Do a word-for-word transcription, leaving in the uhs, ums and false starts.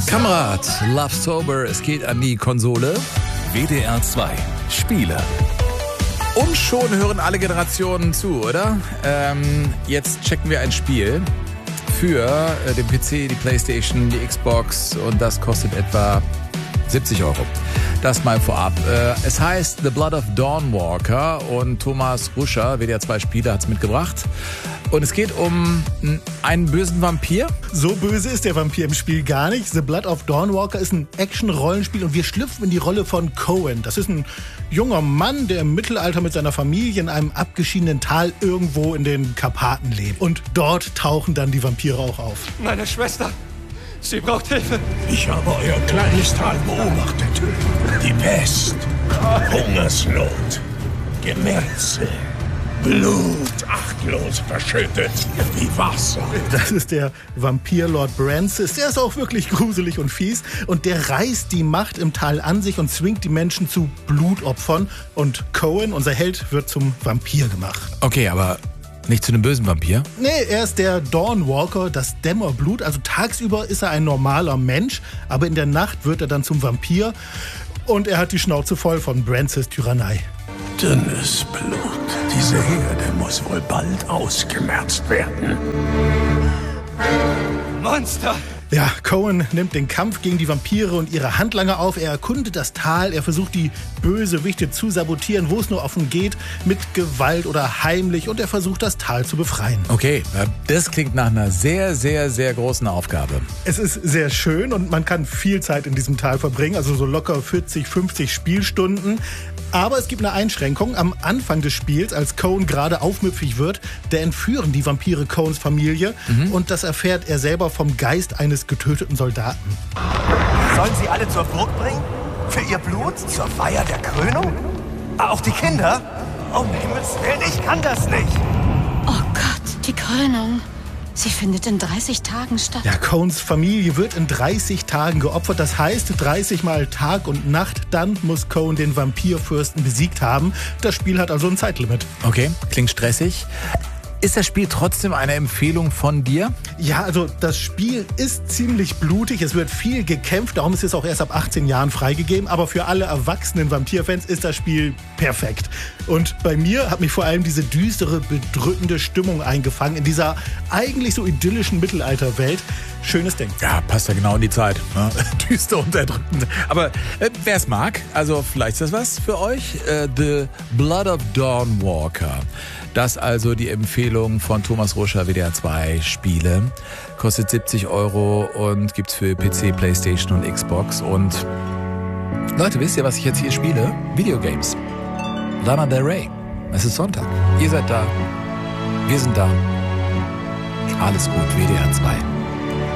Kamerad, Love Sober, es geht an die Konsole. W D R zwei Spiele. Und schon hören alle Generationen zu, oder? Ähm, jetzt checken wir ein Spiel für äh, den P C, die Playstation, die Xbox und das kostet etwa siebzig Euro. Das mal vorab. Äh, es heißt The Blood of Dawnwalker und Thomas Ruscher, W D R zwei Spieler, hat es mitgebracht. Und es geht um einen bösen Vampir. So böse ist der Vampir im Spiel gar nicht. The Blood of Dawnwalker ist ein Action-Rollenspiel und wir schlüpfen in die Rolle von Cohen. Das ist ein junger Mann, der im Mittelalter mit seiner Familie in einem abgeschiedenen Tal irgendwo in den Karpaten lebt. Und dort tauchen dann die Vampire auch auf. Meine Schwester, sie braucht Hilfe. Ich habe euer kleines Tal beobachtet. Die Pest, Hungersnot, Gemetzel, Blut, achtlos verschüttet wie Wasser. Das ist der Vampir Lord Brancis. Der ist auch wirklich gruselig und fies. Und der reißt die Macht im Tal an sich und zwingt die Menschen zu Blutopfern. Und Cohen, unser Held, wird zum Vampir gemacht. Okay, aber nicht zu einem bösen Vampir? Nee, er ist der Dawnwalker, das Dämmerblut. Also tagsüber ist er ein normaler Mensch, aber in der Nacht wird er dann zum Vampir. Und er hat die Schnauze voll von Brancis' Tyrannei. Dünnes Blut. Diese Herde muss wohl bald ausgemerzt werden. Monster! Ja, Cohen nimmt den Kampf gegen die Vampire und ihre Handlanger auf. Er erkundet das Tal, er versucht die Bösewichte zu sabotieren, wo es nur offen geht, mit Gewalt oder heimlich. Und er versucht das Tal zu befreien. Okay, das klingt nach einer sehr, sehr, sehr großen Aufgabe. Es ist sehr schön und man kann viel Zeit in diesem Tal verbringen, also so locker vierzig, fünfzig Spielstunden. Aber es gibt eine Einschränkung. Am Anfang des Spiels, als Cohen gerade aufmüpfig wird, da entführen die Vampire Cohens Familie. Mhm. Und das erfährt er selber vom Geist eines getöteten Soldaten. Sollen sie alle zur Burg bringen? Für ihr Blut? Zur Feier der Krönung? Ah, auch die Kinder? Um Himmels Willen, ich kann das nicht. Oh Gott, die Krönung. Sie findet in dreißig Tagen statt. Ja, Cohens Familie wird in dreißig Tagen geopfert. Das heißt, dreißig Mal Tag und Nacht. Dann muss Cohen den Vampirfürsten besiegt haben. Das Spiel hat also ein Zeitlimit. Okay, klingt stressig. Ist das Spiel trotzdem eine Empfehlung von dir? Ja, also das Spiel ist ziemlich blutig. Es wird viel gekämpft. Darum ist es auch erst ab achtzehn Jahren freigegeben. Aber für alle erwachsenen Vampirfans ist das Spiel perfekt. Und bei mir hat mich vor allem diese düstere, bedrückende Stimmung eingefangen in dieser eigentlich so idyllischen Mittelalterwelt. Schönes Ding. Ja, passt ja genau in die Zeit. Ne? Düster und erdrückend. Aber äh, wer es mag, also vielleicht ist das was für euch. Äh, The Blood of Dawnwalker. Das also die Empfehlung von Thomas Ruscher, W D R zwei Spiele. Kostet siebzig Euro und gibt's für P C, Playstation und Xbox. Und Leute, wisst ihr, was ich jetzt hier spiele? Videogames. Lana Del Rey. Es ist Sonntag. Ihr seid da. Wir sind da. Alles gut, W D R zwei.